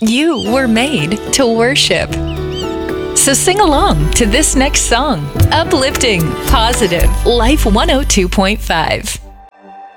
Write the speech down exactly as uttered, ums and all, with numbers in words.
You were made to worship. So sing along to this next song. Uplifting, positive, Life one oh two point five.